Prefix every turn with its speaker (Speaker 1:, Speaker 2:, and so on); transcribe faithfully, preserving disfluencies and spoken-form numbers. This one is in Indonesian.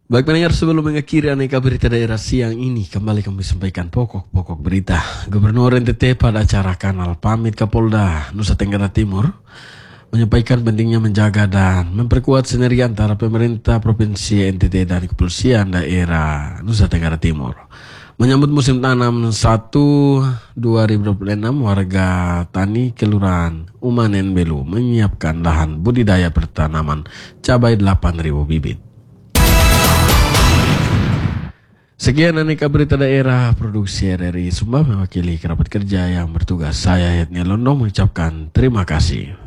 Speaker 1: Baik pendengar, sebelum mengakhiri aneka berita daerah siang ini, kembali kami sampaikan pokok-pokok berita. Gubernur N T T pada acara Kanal Pamit Kapolda Nusa Tenggara Timur menyampaikan pentingnya menjaga dan memperkuat sinergi antara pemerintah provinsi N T T dan kepolisian daerah Nusa Tenggara Timur. Menyambut musim tanam satu dua ribu dua puluh enam, warga tani Kelurahan Umanen Belu menyiapkan lahan budidaya pertanaman cabai delapan ribu bibit. Sekian aneka berita daerah produksi R R I Sumba, mewakili kerabat kerja yang bertugas. Saya Hetnia Londong mengucapkan terima kasih.